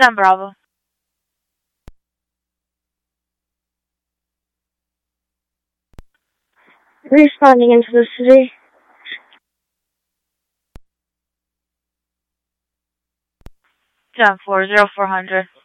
10 Bravo. Responding into the city. 10-4, 0400.